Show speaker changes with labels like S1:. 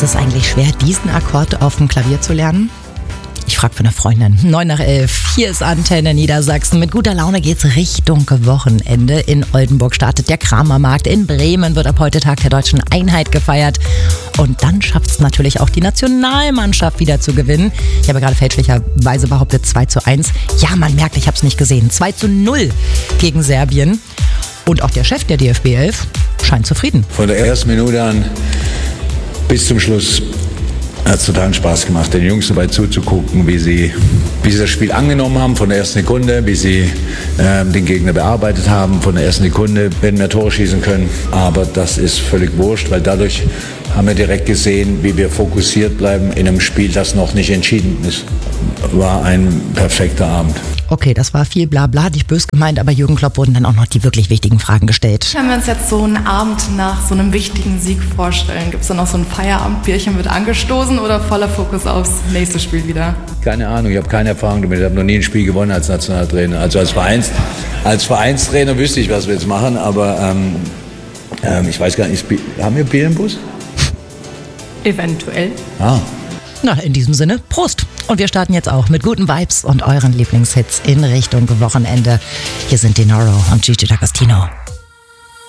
S1: Ist es eigentlich schwer, diesen Akkord auf dem Klavier zu lernen? Ich frage für eine Freundin. 9:11. Hier ist Antenne Niedersachsen. Mit guter Laune geht's Richtung Wochenende. In Oldenburg startet der Kramermarkt. In Bremen wird ab heute Tag der Deutschen Einheit gefeiert. Und dann schafft es natürlich auch die Nationalmannschaft wieder zu gewinnen. Ich habe gerade fälschlicherweise behauptet 2:1. Ja, man merkt, ich habe es nicht gesehen. 2:0 gegen Serbien. Und auch der Chef der DFB 11 scheint zufrieden.
S2: Von der ersten Minute an bis zum Schluss hat es totalen Spaß gemacht, den Jungs dabei zuzugucken, wie sie das Spiel angenommen haben von der ersten Sekunde, wie sie den Gegner bearbeitet haben von der ersten Sekunde, wenn wir Tore schießen können. Aber das ist völlig wurscht, weil dadurch haben wir direkt gesehen, wie wir fokussiert bleiben in einem Spiel, das noch nicht entschieden ist. War ein perfekter Abend.
S1: Okay, das war viel Blabla, nicht böse gemeint, aber Jürgen Klopp wurden dann auch noch die wirklich wichtigen Fragen gestellt.
S3: Wenn wir uns jetzt so einen Abend nach so einem wichtigen Sieg vorstellen, gibt es dann noch so ein Feierabendbierchen mit angestoßen oder voller Fokus aufs nächste Spiel wieder?
S2: Keine Ahnung, ich habe keine Erfahrung damit. Ich habe noch nie ein Spiel gewonnen als Nationaltrainer. Also als Vereinstrainer wüsste ich, was wir jetzt machen, aber ich weiß gar nicht, haben wir Bier im Bus?
S3: Eventuell.
S1: Na, in diesem Sinne, Prost! Und wir starten jetzt auch mit guten Vibes und euren Lieblingshits in Richtung Wochenende. Hier sind Dinoro und Gigi D'Agostino.